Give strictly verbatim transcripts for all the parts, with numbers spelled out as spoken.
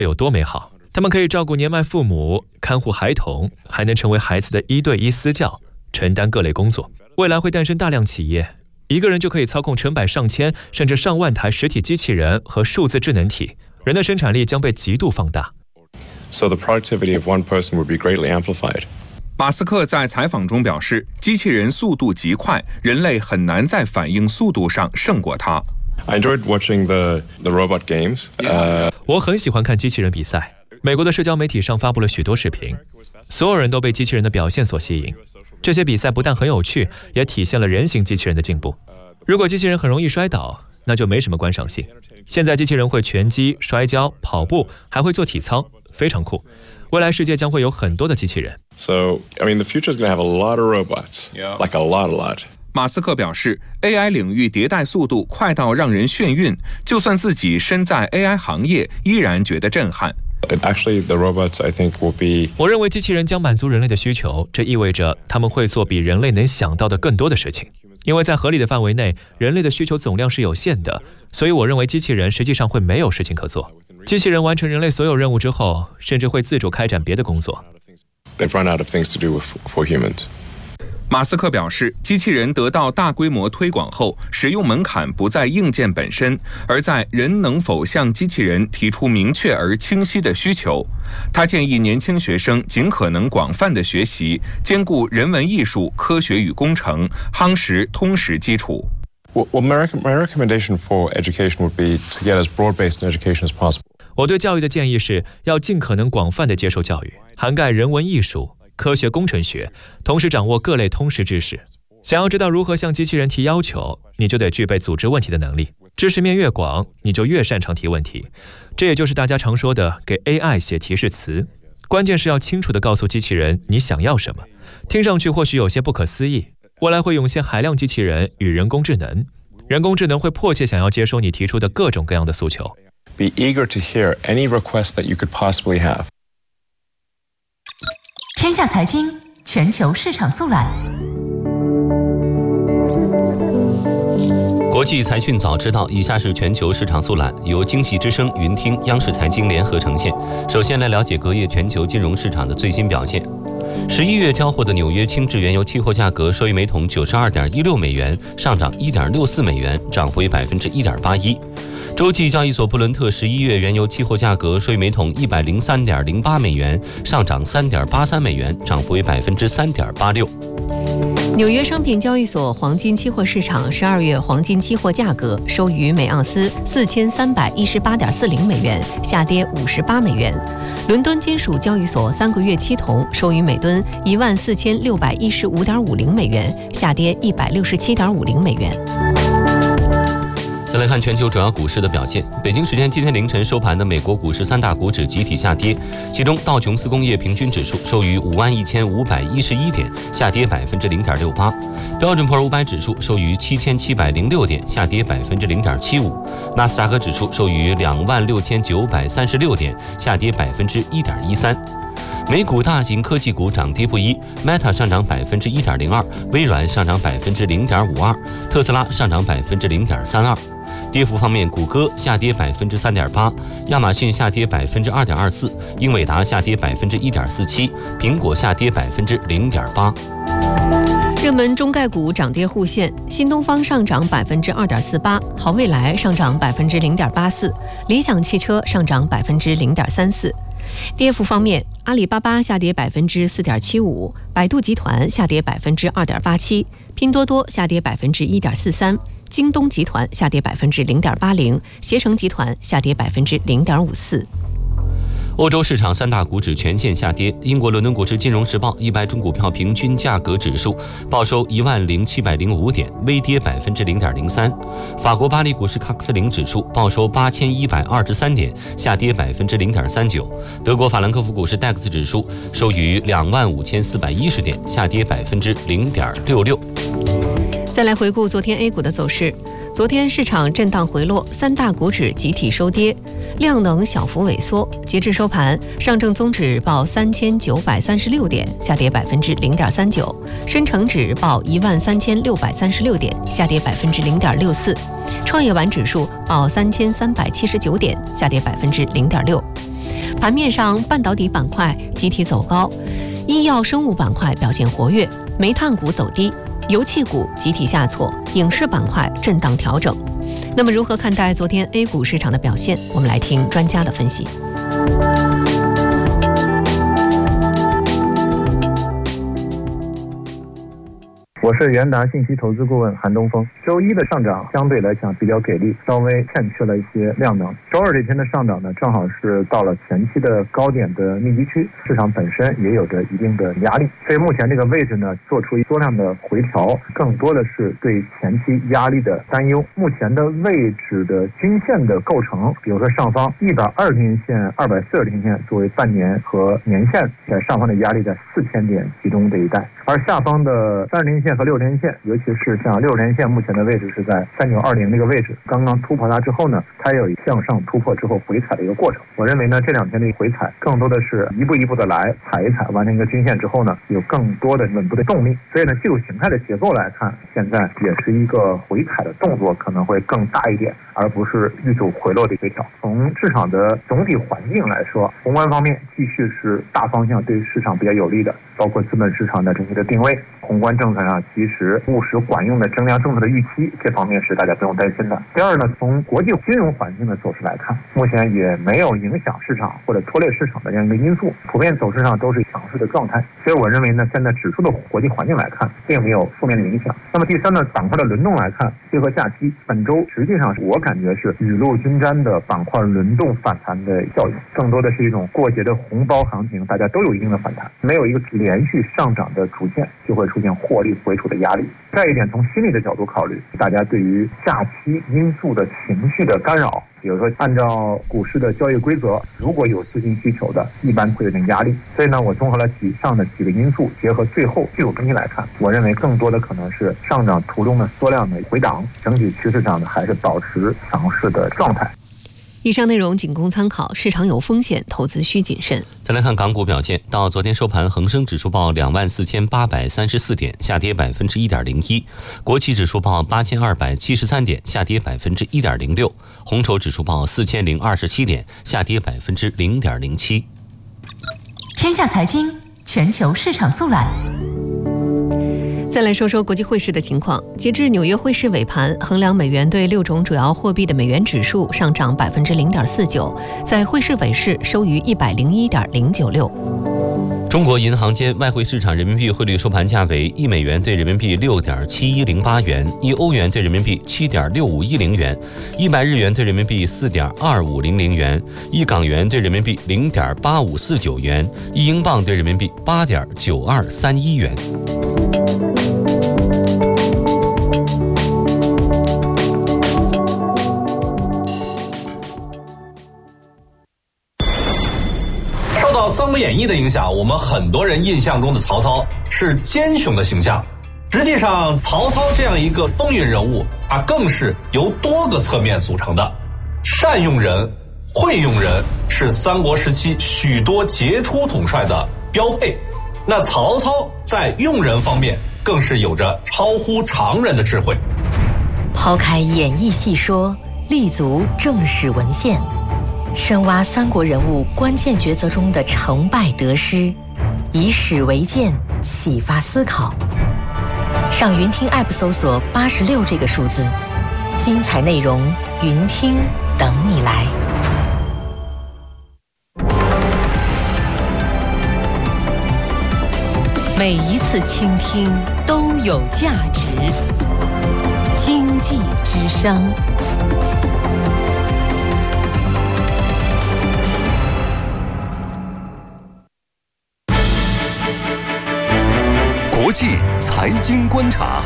有多美好。他们可以照顾年迈父母，看护孩童，还能成为孩子的一对一私教，承担各类工作。未来会诞生大量企业，一个人就可以操控成百上千甚至上万台实体机器人和数字智能体，人的生产力将被极度放大。 So the productivity of one person would be greatly amplified. 马斯克在采访中表示，机器人速度极快，人类很难在反应速度上胜过它。 I enjoyed watching the the robot games. Uh, 我很喜欢看机器人比赛。美国的社交媒体上发布了许多视频，所有人都被机器人的表现所吸引。这些比赛不但很有趣，也体现了人形机器人的进步。如果机器人很容易摔倒，那就没什么观赏性。现在机器人会拳击、摔跤、跑步，还会做体操，非常酷。未来世界将会有很多的机器人。 So, I mean, the future is going to have a lot of robots, like a lot, a lot. 马斯克表示 ，A I 领域迭代速度快到让人眩晕，就算自己身在 A I 行业，依然觉得震撼。 Actually, the robots, I think, will be. 我认为机器人将满足人类的需求，这意味着他们会做比人类能想到的更多的事情。因为在合理的范围内，人类的需求总量是有限的，所以我认为机器人实际上会没有事情可做。机器人完成人类所有任务之后，甚至会自主开展别的工作。 They've run out of things to do for humans. 马斯克表示，机器人得到大规模推广后，使用门槛不在硬件本身，而在人能否向机器人提出明确而清晰的需求。他建议年轻学生尽可能广泛的学习，兼顾人文艺术、科学与工程，夯实通识基础。 Well, my recommendation for education would be to get as broad-based an education as possible. 我对教育的建议是要尽可能广泛的接受教育，涵盖人文艺术、科学工程学，同时掌握各类通识知识。想要知道如何向机器人提要求，你就得具备组织问题的能力。知识面越广，你就越擅长提问题。这也就是大家常说的给 A I 写提示词。关键是要清楚地告诉机器人你想要什么。听上去或许有些不可思议，未来会涌现海量机器人与人工智能，人工智能会迫切想要接收你提出的各种各样的诉求。 Be eager to hear any request that you could possibly have. 天下财经全球市场速览。 国际财讯早知道，以下是全球市场速览，由经济之声、云听、央视财经联合呈现。首先来了解隔夜全球金融市场的最新表现。十一月交货的纽约轻质原油期货价格收于每桶九十二点一六美元，上涨一点六四美元，涨幅为百分之一点八一。洲际交易所布伦特十一月原油期货价格收于每桶一百零三点零八美元，上涨三点八三美元，涨幅为百分之三点八六。 纽约商品交易所黄金期货市场十二月黄金期货价格收于每盎司四千三百一十八点四零美元，下跌五十八美元。伦敦金属交易所三个月期铜收于每吨一万四千六百一十五点五零美元，下跌一百六十七点五零美元。 再来看全球主要股市的表现。北京时间今天凌晨收盘的美国股市三大股指集体下跌，其中道琼斯工业平均指数收于五万一千五百一十一点，下跌百分之零点六八；标准普尔五百指数收于七千七百零六点，下跌百分之零点七五；纳斯达克指数收于两万六千九百三十六点，下跌百分之一点一三。美股大型科技股涨跌不一 ，Meta 上涨百分之一点零二，微软上涨百分之零点五二，特斯拉上涨百分之零点三二。跌幅方面，谷歌下跌百分之三点八，亚马逊下跌百分之二点二四，英伟达下跌百分之一点四七，苹果下跌百分之零点八。 热门中概股涨跌互现，新东方上涨百分之二点四八，好未来上涨百分之零点八四，理想汽车上涨百分之零点三四。跌幅方面，阿里巴巴下跌百分之四点七五，百度集团下跌百分之二点八七，拼多多下跌百分之一点四三，京东集团下跌百分之零点八零，携程集团下跌百分之零点五四。 欧洲市场三大股指全线下跌。英国伦敦股市金融时报一百种股票平均价格指数报收一万零七百零五点，微跌百分之零点零三。法国巴黎股市卡克斯林指数报收八千一百二十三点，下跌百分之零点三九。德国法兰克福股市戴克斯指数收于两万五千四百一十点，下跌百分之零点六六。 再来回顾昨天 A 股的走势。昨天市场震荡回落，三大股指集体收跌，量能小幅萎缩。截至收盘，上证综指报三千九百三十六点，下跌百分之零点三九；深成指报一万三千六百三十六点，下跌百分之零点六四；创业板指数报三千三百七十九点，下跌百分之零点六。 盘面上，半导体板块集体走高，医药生物板块表现活跃，煤炭股走低，油气股集体下挫，影视板块震荡调整。那么如何看待昨天 A 股市场的表现？我们来听专家的分析。 我是元达信息投资顾问韩东峰。周一的上涨相对来讲比较给力，稍微欠缺了一些量能。周二这天的上涨呢，正好是到了前期的高点的密集区，市场本身也有着一定的压力，所以目前这个位置呢，做出缩量的回调，更多的是对前期压力的担忧。目前的位置的均线的构成，比如说上方一百二十天线、二百四十天线作为半年和年线，在上方的压力在四千点集中这一带，而下方的三十天线和六十天线，尤其是像六十天线目前的位置是在三九二零这个位置，刚刚突破它之后呢，它也有向上突破之后回踩的一个过程。我认为呢，这两天的回踩更多的是一步一步的来踩一踩，完成一个均线之后呢，有更多的稳步的动力。所以呢，技术形态的结构来看，现在也是一个回踩的动作可能会更大一点，而不是遇阻回落的回调。从市场的总体环境来说，宏观方面继续是大方向对市场比较有利的，包括资本市场的整体的定位，宏观政策上其实务实管用的增量政策的预期，这方面是大家不用担心的。第二呢，从国际金融环境的走势来看，目前也没有影响市场或者拖累市场的这样一个因素，普遍走势上都是强势的状态。所以我认为呢，现在指数的国际环境来看，并没有负面的影响。那么第三呢，板块的轮动来看，结合假期，本周实际上我感觉是雨露均沾的板块轮动反弹的效应，更多的是一种过节的红包行情，大家都有一定的反弹，没有一个连续上涨的主线，就会出现获利回吐的压力。再一点，从心理的角度考虑，大家对于假期因素的情绪的干扰，比如说按照股市的交易规则，如果有资金需求的，一般会有点压力。所以呢，我综合了以上的几个因素，结合最后技术分析来看，我认为更多的可能是上涨途中的缩量的回档，整体趋势上呢还是保持强势的状态。 以上内容仅供参考，市场有风险，投资需谨慎。 再来看港股表现，到昨天收盘，恒生指数报两万四千八百三十四点，下跌百分之一点零一；国企指数报八千二百七十三点，下跌百分之一点零六；红筹指数报四千零二十七点，下跌百分之零点零七。 天下财经全球市场速览。 再来说说国际汇市的情况。截至纽约汇市尾盘，衡量美元对六种主要货币的美元指数上涨百分之零点四九，在汇市尾市收于一百零一点零九六。 中国银行间外汇市场人民币汇率收盘价为一美元对人民币六点七一零八元，一欧元对人民币七点六五一零元，一百日元对人民币四点二五零零元，一港元对人民币零点八五四九元，一英镑对人民币八点九二三一元。 《三国演义》的影响，我们很多人印象中的曹操是奸雄的形象。实际上，曹操这样一个风云人物，他更是由多个侧面组成的。善用人、会用人是三国时期许多杰出统帅的标配。那曹操在用人方面，更是有着超乎常人的智慧。 抛开演义细说，立足正史文献，深挖三国人物关键抉择中的成败得失，以史为鉴，启发思考。上云听 App 搜索八十六这个数字，精彩内容云听等你来。每一次倾听都有价值。经济之声。 国际财经观察。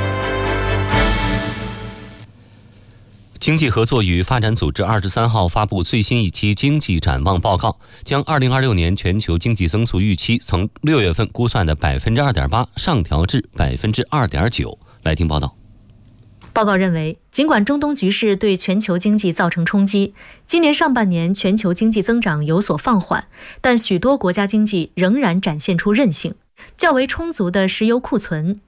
经济合作与发展组织二十三号发布最新一期经济展望报告，将二零二六年全球经济增速预期从六月份估算的百分之二点八上调至百分之二点九。来听报道。 报告认为，尽管中东局势对全球经济造成冲击，今年上半年全球经济增长有所放缓，但许多国家经济仍然展现出韧性。较为充足的石油库存、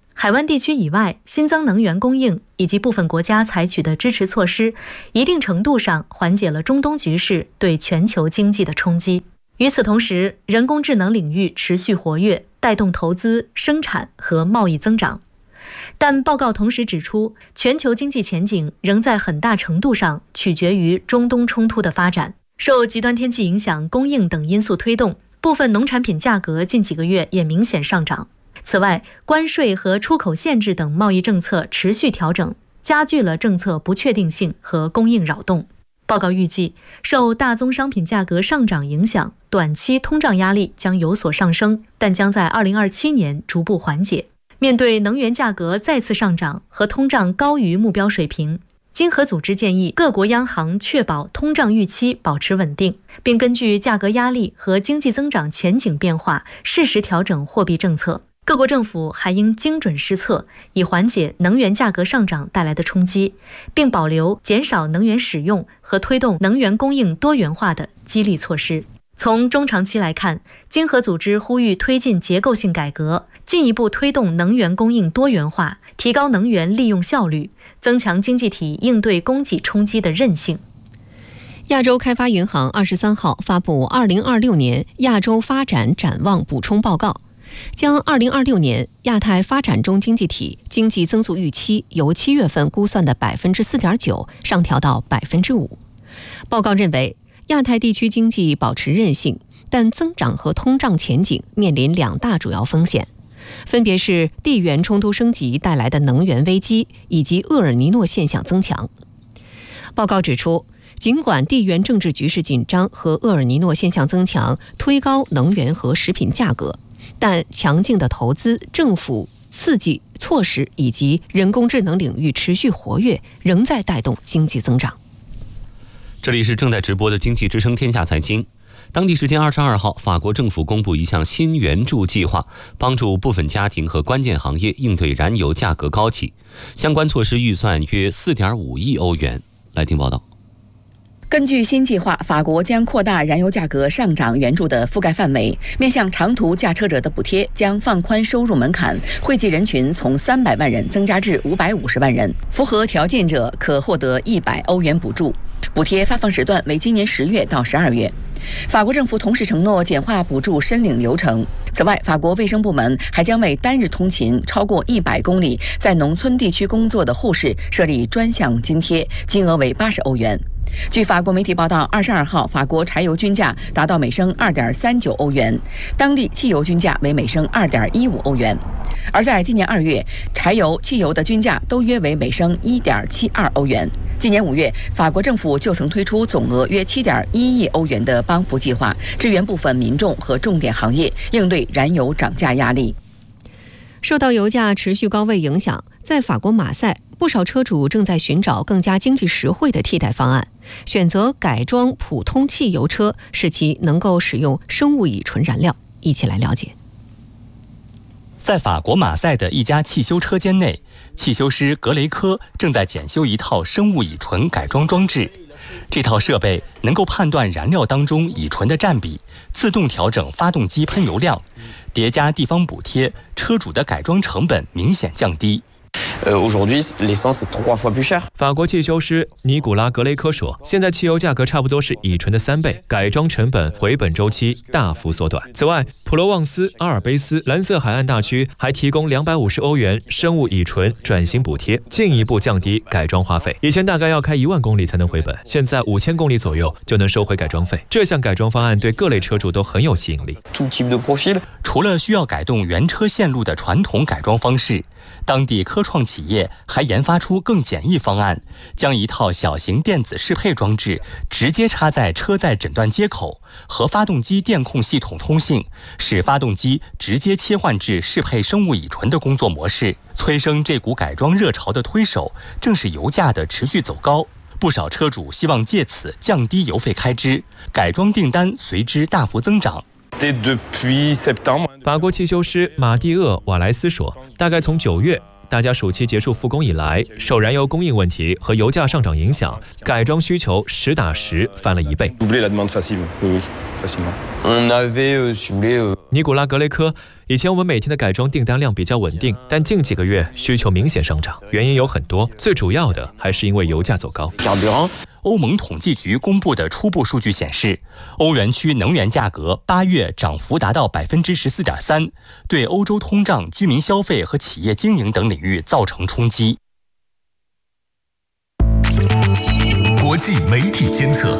海湾地区以外新增能源供应以及部分国家采取的支持措施，一定程度上缓解了中东局势对全球经济的冲击。与此同时，人工智能领域持续活跃，带动投资、生产和贸易增长。但报告同时指出，全球经济前景仍在很大程度上取决于中东冲突的发展。受极端天气影响、供应等因素推动，部分农产品价格近几个月也明显上涨。此外，关税和出口限制等贸易政策持续调整，加剧了政策不确定性和供应扰动。报告预计，受大宗商品价格上涨影响，短期通胀压力将有所上升，但将在二零二七年逐步缓解。面对能源价格再次上涨和通胀高于目标水平，经合组织建议各国央行确保通胀预期保持稳定，并根据价格压力和经济增长前景变化，适时调整货币政策。各国政府还应精准施策，以缓解能源价格上涨带来的冲击，并保留减少能源使用和推动能源供应多元化的激励措施。从中长期来看，经合组织呼吁推进结构性改革，进一步推动能源供应多元化，提高能源利用效率，增强经济体应对供给冲击的韧性。 亚洲开发银行二十三号发布二零二六年亚洲发展展望补充报告，将二零二六年亚太发展中经济体经济增速预期由七月份估算的百分之四点九上调到百分之五。报告认为，亚太地区经济保持韧性，但增长和通胀前景面临两大主要风险，分别是地缘冲突升级带来的能源危机以及厄尔尼诺现象增强。报告指出，尽管地缘政治局势紧张和厄尔尼诺现象增强推高能源和食品价格，但强劲的投资、政府刺激措施以及人工智能领域持续活跃，仍在带动经济增长。 这里是正在直播的经济之声天下财经。当地时间二十二号，法国政府公布一项新援助计划，帮助部分家庭和关键行业应对燃油价格高企。相关措施预算约 四点五亿欧元。来听报道。 根据新计划，法国将扩大燃油价格上涨援助的覆盖范围，面向长途驾车者的补贴将放宽收入门槛，惠及人群从三百万人增加至五百五十万人，符合条件者可获得一百欧元补助。补贴发放时段为今年十月到十二月。法国政府同时承诺简化补助申领流程。此外，法国卫生部门还将为单日通勤超过一百公里在农村地区工作的护士设立专项津贴，金额为八十欧元。据法国媒体报道，二十二号，法国柴油均价达到每升二点三九欧元，当地汽油均价为每升二点一五欧元。而在今年二月，柴油、汽油的均价都约为每升一点七二欧元。今年五月，法国政府就曾推出总额约七点一亿欧元的帮扶计划，支援部分民众和重点行业，应对燃油涨价压力。 受到油价持续高位影响，在法国马赛，不少车主正在寻找更加经济实惠的替代方案，选择改装普通汽油车，使其能够使用生物乙醇燃料。一起来了解。 在法国马赛的一家汽修车间内，汽修师格雷科正在检修一套生物乙醇改装装置。这套设备能够判断燃料当中乙醇的占比，自动调整发动机喷油量，叠加地方补贴，车主的改装成本明显降低。 法国汽修师尼古拉·格雷科说，现在汽油价格差不多是乙醇的三倍，改装成本、回本周期大幅缩短。此外，普罗旺斯、阿尔卑斯、蓝色海岸大区还提供两百五十欧元生物乙醇转型补贴，进一步降低改装花费。以前大概要开一万公里才能回本，现在五千公里左右就能收回改装费。这项改装方案对各类车主都很有吸引力。 除了需要改动原车线路的传统改装方式，当地科创企业还研发出更简易方案，将一套小型电子适配装置直接插在车载诊断接口，和发动机电控系统通信，使发动机直接切换至适配生物乙醇的工作模式。催生这股改装热潮的推手，正是油价的持续走高。不少车主希望借此降低油费开支，改装订单随之大幅增长。 法国汽修师马蒂厄·瓦莱斯说，大概从九月大家暑期结束复工以来，受燃油供应问题和油价上涨影响，改装需求实打实翻了一倍。尼古拉·格雷科，以前我们每天的改装订单量比较稳定，但近几个月需求明显上涨，原因有很多，最主要的还是因为油价走高。 欧盟统计局公布的初步数据显示，欧元区能源价格八月涨幅达到百分之十四点三，对欧洲通胀、居民消费和企业经营等领域造成冲击。 国际媒体监测。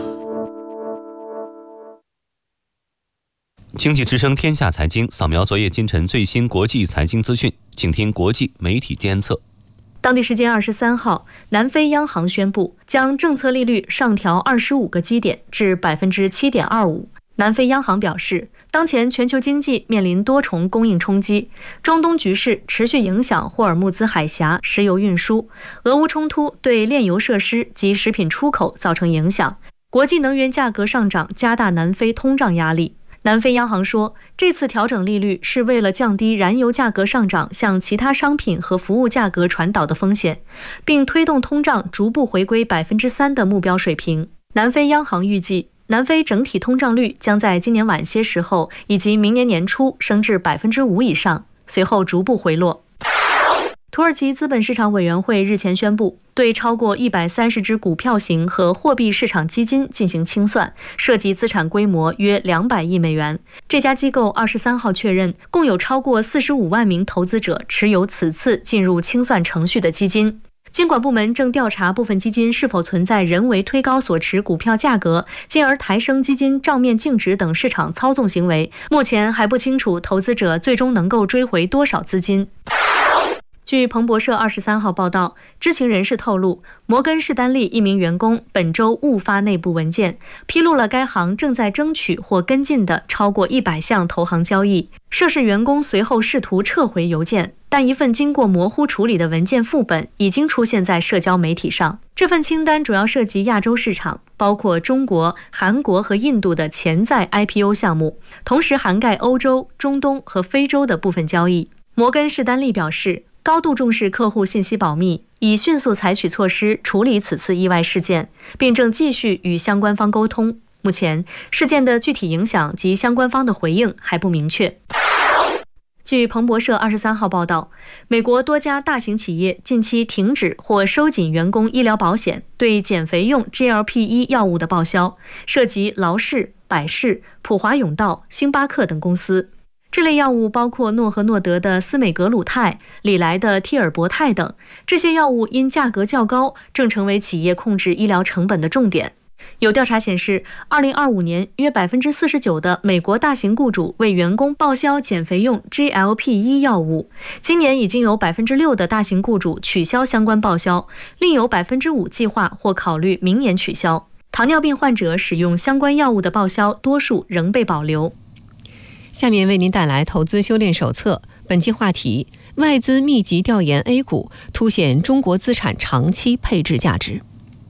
经济之声天下财经扫描昨夜今晨最新国际财经资讯，请听国际媒体监测。 当地时间二十三号，南非央行宣布将政策利率上调二十五个基点至百分之七点二五。南非央行表示，当前全球经济面临多重供应冲击，中东局势持续影响霍尔木兹海峡石油运输，俄乌冲突对炼油设施及食品出口造成影响，国际能源价格上涨加大南非通胀压力。南非央行说，这次调整利率是为了降低燃油价格上涨向其他商品和服务价格传导的风险，并推动通胀逐步回归百分之三的目标水平。南非央行预计，南非整体通胀率将在今年晚些时候以及明年年初升至百分之五以上，随后逐步回落。土耳其资本市场委员会日前宣布，对超过一百三十只股票型和货币市场基金进行清算，涉及资产规模约两百亿美元。这家机构二十三号确认，共有超过四十五万名投资者持有此次进入清算程序的基金。监管部门正调查部分基金是否存在人为推高所持股票价格，进而抬升基金账面净值等市场操纵行为。目前还不清楚投资者最终能够追回多少资金。据彭博社二十三号报道，知情人士透露，摩根士丹利一名员工本周误发内部文件，披露了该行正在争取或跟进的超过一百项投行交易。涉事员工随后试图撤回邮件，但一份经过模糊处理的文件副本已经出现在社交媒体上。这份清单主要涉及亚洲市场，包括中国、韩国和印度的潜在 I P O 项目，同时涵盖欧洲、中东和非洲的部分交易。摩根士丹利表示，高度重视客户信息保密，已迅速采取措施处理此次意外事件，并正继续与相关方沟通。目前，事件的具体影响及相关方的回应还不明确。据彭博社二十三号报道，美国多家大型企业近期停止或收紧员工医疗保险对减肥用 G L P 一 药物的报销，涉及劳氏、百事、普华永道、星巴克等公司。这类药物包括诺和诺德的司美格鲁肽、礼来的替尔博肽等，这些药物因价格较高，正成为企业控制医疗成本的重点。有调查显示，二零二五年约百分之四十九的美国大型雇主为员工报销减肥用 G L P 一 药物，今年已经有百分之六的大型雇主取消相关报销，另有百分之五计划或考虑明年取消。糖尿病患者使用相关药物的报销，多数仍被保留。 下面为您带来投资修炼手册，本期话题：外资密集调研 A 股，凸显中国资产长期配置价值。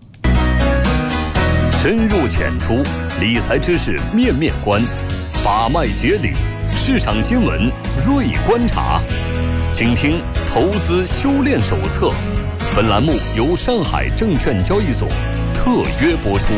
深入浅出，理财知识面面观，把脉解理，市场新闻锐观察。请听投资修炼手册。本栏目由上海证券交易所特约播出。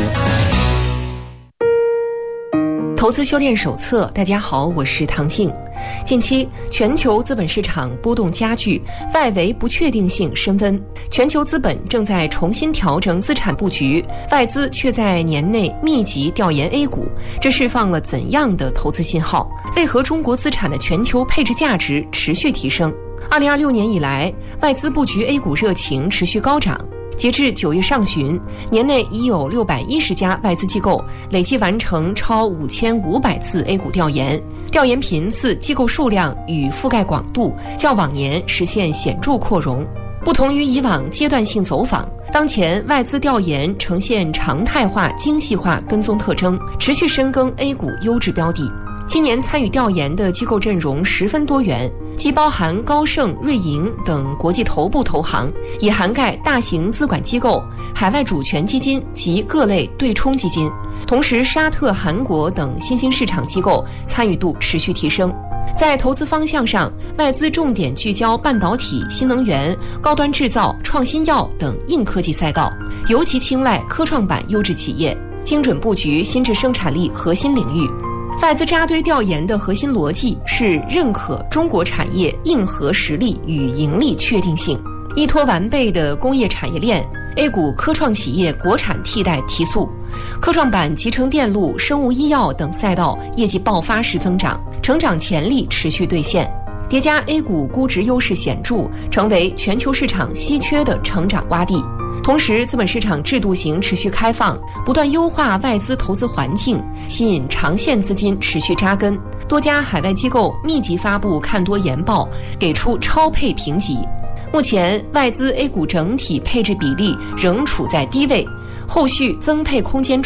投资修炼手册，大家好，我是唐静。近期全球资本市场波动加剧，外围不确定性升温，全球资本正在重新调整资产布局，外资却在年内密集调研 A 股，这释放了怎样的投资信号？为何中国资产的全球配置价值持续提升？二零二六年以来，外资布局 A 股热情持续高涨。截至九月上旬，年内已有六百一十家外资机构累计完成超五千五百次 A 股调研，调研频次、机构数量与覆盖广度较往年实现显著扩容。不同于以往阶段性走访，当前外资调研呈现常态化、精细化跟踪特征，持续深耕 A 股优质标的。今年参与调研的机构阵容十分多元，既包含高盛、瑞银等国际头部投行，也涵盖大型资管机构、海外主权基金及各类对冲基金。同时，沙特、韩国等新兴市场机构参与度持续提升。 在投资方向上，外资重点聚焦半导体、新能源、高端制造、创新药等硬科技赛道，尤其青睐科创板优质企业，精准布局新质生产力核心领域。外资扎堆调研的核心逻辑是认可中国产业硬核实力与盈利确定性，依托完备的工业产业链。A 股科创企业国产替代提速，科创板集成电路、生物医药等赛道业绩爆发式增长，成长潜力持续兑现，叠加 A 股估值优势显著，成为全球市场稀缺的成长洼地。同时，资本市场制度型持续开放，不断优化外资投资环境，吸引长线资金持续扎根。多家海外机构密集发布看多研报，给出超配评级。目前外资 A 股整体配置比例仍处在低位，后续增配空间